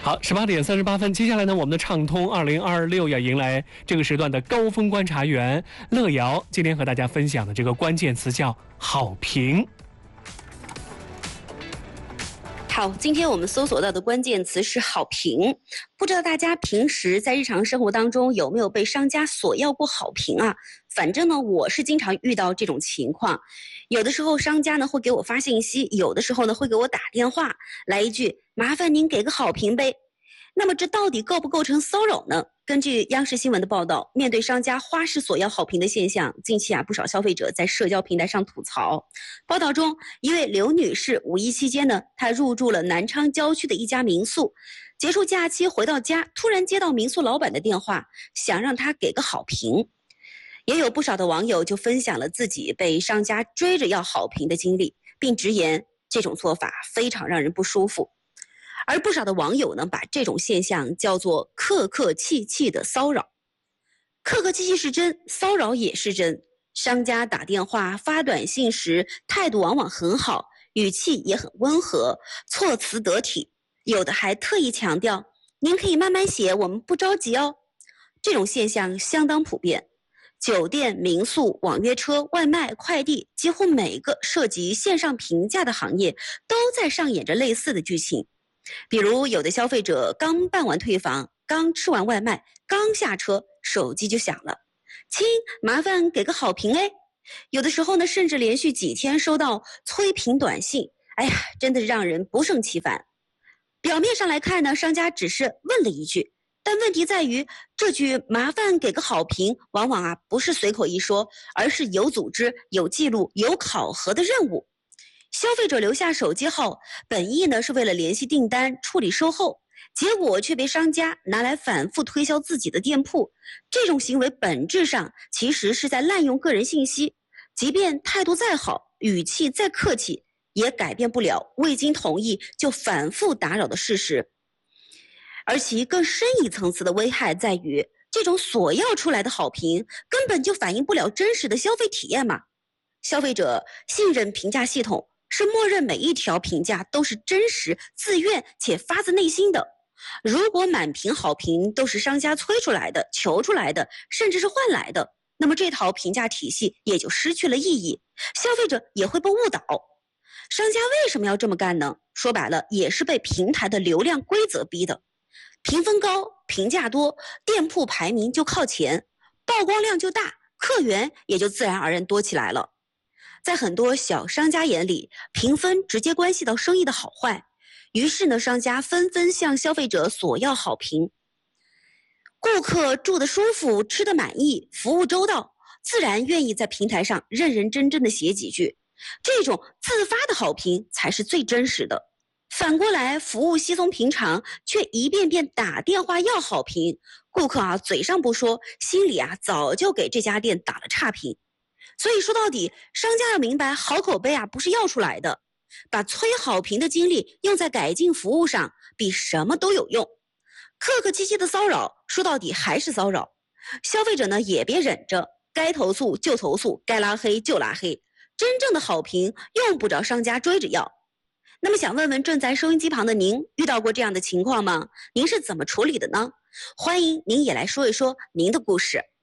好，18:38，接下来呢，我们的畅通2026要迎来这个时段的高峰观察员乐瑶，今天和大家分享的这个关键词叫好评。 好，今天我们搜索到的关键词是好评。不知道大家平时在日常生活当中有没有被商家索要过好评啊？反正呢，我是经常遇到这种情况。有的时候商家呢会给我发信息，有的时候呢会给我打电话，来一句麻烦您给个好评呗。那么这到底构不构成骚扰呢？根据央视新闻的报道，面对商家花式索要好评的现象，近期不少消费者在社交平台上吐槽。报道中，一位刘女士5一期间呢，她入住了南昌郊区的一家民宿，结束假期回到家，突然接到民宿老板的电话，想让她给个好评。也有不少的网友就分享了自己被商家追着要好评的经历，并直言这种做法非常让人不舒服。而不少的网友呢，把这种现象叫做客客气气的骚扰。客客气气是真，骚扰也是真。商家打电话发短信时态度往往很好，语气也很温和，措辞得体，有的还特意强调您可以慢慢写，我们不着急哦。这种现象相当普遍，酒店、民宿、网约车、外卖、快递，几乎每个涉及线上评价的行业都在上演着类似的剧情。比如有的消费者刚办完退房，刚吃完外卖，刚下车，手机就响了，亲，麻烦给个好评哎。有的时候呢，甚至连续几天收到催评短信，哎呀，真的让人不胜其烦。表面上来看呢，商家只是问了一句，但问题在于这句麻烦给个好评往往不是随口一说，而是有组织、有记录、有考核的任务。消费者留下手机号，本意呢是为了联系订单、处理售后，结果却被商家拿来反复推销自己的店铺。这种行为本质上其实是在滥用个人信息，即便态度再好，语气再客气，也改变不了未经同意就反复打扰的事实。而其更深一层次的危害在于，这种索要出来的好评根本就反映不了真实的消费体验嘛。消费者信任评价系统，是默认每一条评价都是真实、自愿且发自内心的。如果满屏好评都是商家催出来的、求出来的，甚至是换来的，那么这套评价体系也就失去了意义，消费者也会被误导。商家为什么要这么干呢？说白了，也是被平台的流量规则逼的。评分高、评价多，店铺排名就靠前，曝光量就大，客源也就自然而然多起来了。在很多小商家眼里，评分直接关系到生意的好坏，于是呢，商家纷纷向消费者索要好评。顾客住得舒服，吃得满意，服务周到，自然愿意在平台上认认真真的写几句。这种自发的好评才是最真实的。反过来，服务稀松平常，却一遍遍打电话要好评，顾客嘴上不说，心里早就给这家店打了差评。所以说到底，商家要明白，好口碑不是要出来的，把催好评的精力用在改进服务上，比什么都有用。客客气气的骚扰，说到底还是骚扰。消费者呢也别忍着，该投诉就投诉，该拉黑就拉黑。真正的好评用不着商家追着要。那么想问问正在收音机旁的您，遇到过这样的情况吗？您是怎么处理的呢？欢迎您也来说一说您的故事。